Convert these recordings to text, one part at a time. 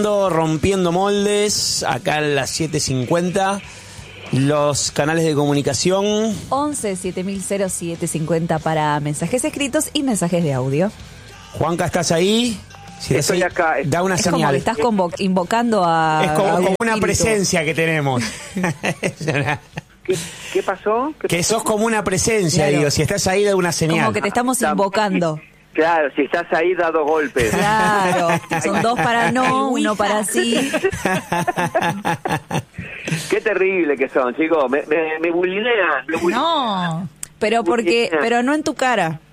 Rompiendo moldes, acá a las 7:50. Los canales de comunicación 11 7000 750 para mensajes escritos y mensajes de audio. Juanca, ¿estás ahí? Si Estoy estás ahí, acá. da una Es señal. como que estás invocando a... Es como una espíritu. presencia que tenemos. ¿Qué pasó? Que sos como una presencia, Claro. digo. Si estás ahí, da una señal. Como que te estamos invocando. Claro, si estás ahí, da 2 golpes. Claro, son 2 para no, 1 para sí. Qué terrible que son, chicos. Me bulinean. No. Pero pero no en tu cara.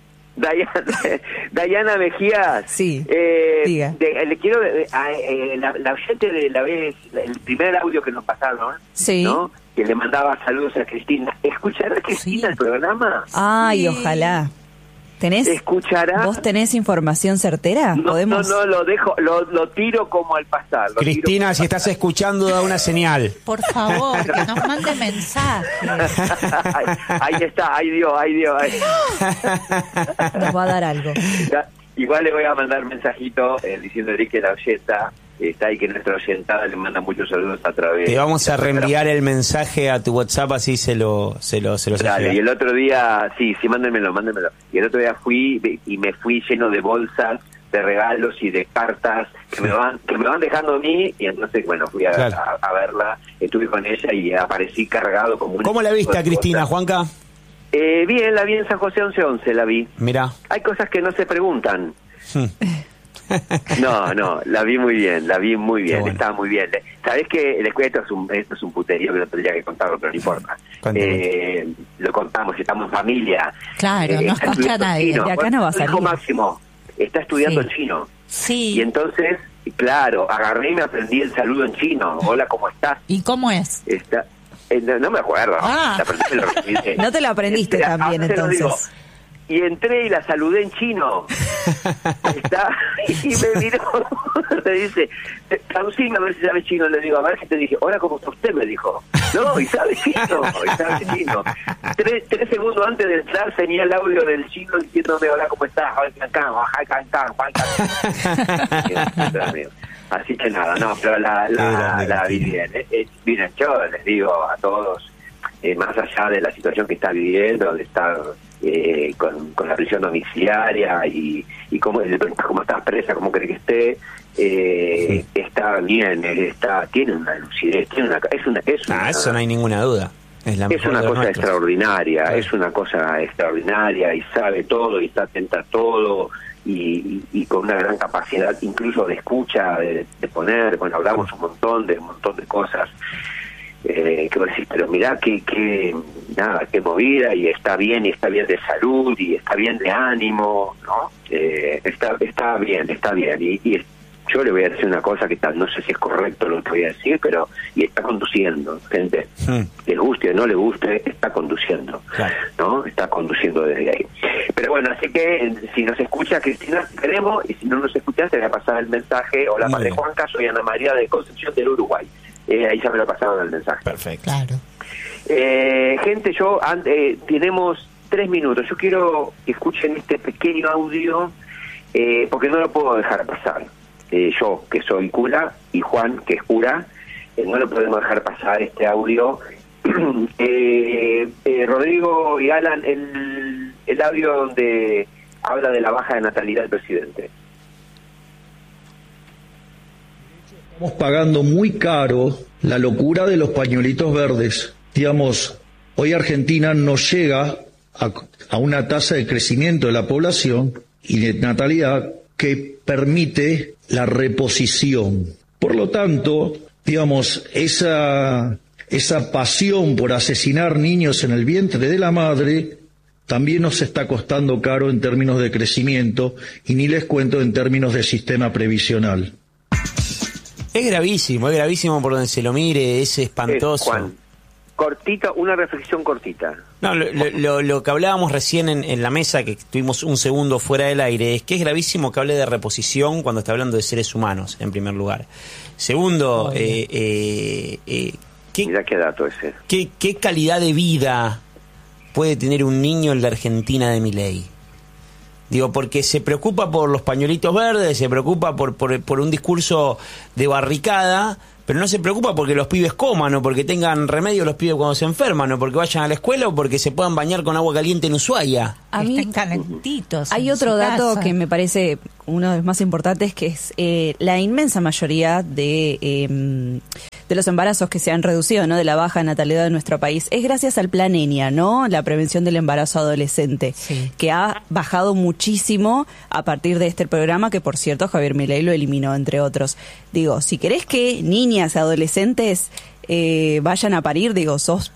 Dayana Mejías. Sí, diga. Le quiero la oyente de la vez, el primer audio que nos pasaron, Sí. ¿no? Que le mandaba saludos a Cristina. ¿Escuchará Cristina el programa? Ay, Sí. ojalá. ¿Escuchará? ¿Vos tenés información certera? No, ¿Podemos? no, lo dejo, lo tiro como al pasar. Cristina, si estás escuchando, da una señal. Por favor, que nos mande mensajes. ahí está, ahí dio. Nos va a dar algo. Igual le voy a mandar mensajito diciéndole que la oyenta está ahí, que nuestra oyentada le manda muchos saludos a través. Te vamos a reenviar el mensaje a tu WhatsApp, así se los Dale, y el otro día, sí, mándenmelo. Y el otro día fui y me fui lleno de bolsas, de regalos y de cartas que me van dejando a mí, y entonces, bueno, fui a verla, estuve con ella y aparecí cargado como un... ¿Cómo la viste a Cristina, Juanca? Bien, la vi en San José 1111, la vi. Mirá. Hay cosas que no se preguntan. No, la vi muy bien, bueno. Estaba muy bien. ¿Sabés qué? Esto es un puterío que no tendría que contarlo, pero no importa. Lo contamos, estamos en familia. Claro, no escucha nadie. De acá no va a salir. Hijo Máximo está estudiando chino. Sí. Y entonces, claro, agarré y me aprendí el saludo en chino. Hola, ¿cómo estás? ¿Y cómo es? No me acuerdo. Ah. No te lo aprendiste también, entonces. Y entré y la saludé en chino. Y me miró, me dice, traducime a ver si sabe chino. Le digo, a ver si te dije, hola, ¿cómo está usted? Me dijo, no, y sabe chino. Tres segundos antes de entrar tenía el audio del chino diciéndome, hola, ¿cómo estás? Así que nada, no, pero la vi bien. Miren, yo les digo a todos, más allá de la situación que está viviendo, de estar con la prisión domiciliaria y cómo está presa, cómo cree que esté, está bien, tiene una lucidez, Eso no hay ninguna duda. Es una cosa extraordinaria, claro. Es una cosa extraordinaria y sabe todo y está atenta a todo y con una gran capacidad incluso de escucha, de poner, bueno, hablamos un montón de cosas. Que vos decís, pero mirá qué movida, y está bien de salud y está bien de ánimo, ¿no? Está bien y yo le voy a decir una cosa que no sé si es correcto lo que voy a decir, pero está conduciendo, gente. Les guste o no les guste, está conduciendo, claro. ¿No? Está conduciendo desde ahí. Pero bueno, así que si nos escucha Cristina, queremos, y si no nos escucha, te voy a pasar el mensaje. Hola, Padre Juanca, soy Ana María de Concepción del Uruguay. Ahí ya me lo pasaron el mensaje. Perfecto. Claro. Gente, tenemos 3 minutos. Yo quiero que escuchen este pequeño audio, porque no lo puedo dejar pasar. Yo, que soy cura, y Juan, que es cura, no lo podemos dejar pasar este audio. Rodrigo y Alan, el audio donde habla de la baja de natalidad del presidente. Estamos pagando muy caro la locura de los pañuelitos verdes. Digamos, hoy Argentina no llega a una tasa de crecimiento de la población y de natalidad que permite la reposición. Por lo tanto, digamos, esa pasión por asesinar niños en el vientre de la madre también nos está costando caro en términos de crecimiento, y ni les cuento en términos de sistema previsional. Es gravísimo por donde se lo mire, es espantoso. Juan, cortita, una reflexión cortita. No, lo que hablábamos recién en la mesa, que tuvimos un segundo fuera del aire, es que es gravísimo que hable de reposición cuando está hablando de seres humanos, en primer lugar. Segundo, Mirá qué dato ese. ¿Qué calidad de vida puede tener un niño en la Argentina de Milei? Digo, porque se preocupa por los pañuelitos verdes, se preocupa por un discurso de barricada, pero no se preocupa porque los pibes coman o porque tengan remedio los pibes cuando se enferman o porque vayan a la escuela o porque se puedan bañar con agua caliente en Ushuaia. A mí Estén calentitos. hay en otro su dato casa. que me parece uno de los más importantes, que es la inmensa mayoría de los embarazos que se han reducido, ¿no? De la baja natalidad de nuestro país, es gracias al Plan ENIA, ¿no? La prevención del embarazo adolescente, Sí. que ha bajado muchísimo a partir de este programa, que por cierto Javier Milei lo eliminó, entre otros. Digo, si querés que niñas y adolescentes vayan a parir, digo, sos